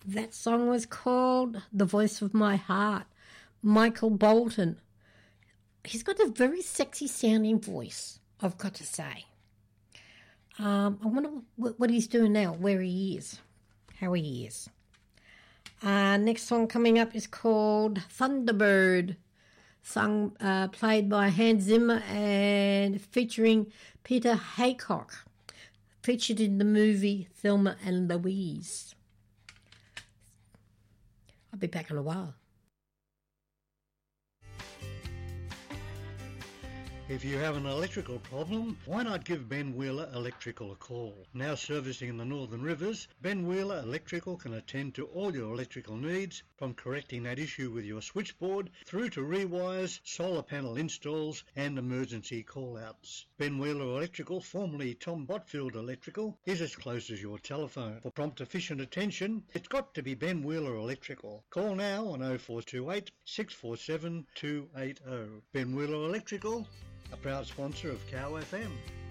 That song was called The Voice of My Heart, Michael Bolton. He's got a very sexy sounding voice, I've got to say. I wonder what he's doing now, where he is, how he is. Next song coming up is called Thunderbird, played by Hans Zimmer and featuring Peter Haycock, featured in the movie Thelma and Louise. I'll be back in a while. If you have an electrical problem, why not give Ben Wheeler Electrical a call? Now servicing the Northern Rivers, Ben Wheeler Electrical can attend to all your electrical needs, from correcting that issue with your switchboard through to rewires, solar panel installs and emergency call-outs. Ben Wheeler Electrical, formerly Tom Botfield Electrical, is as close as your telephone. For prompt efficient attention, it's got to be Ben Wheeler Electrical. Call now on 0428 647 280. Ben Wheeler Electrical, a proud sponsor of Cow FM.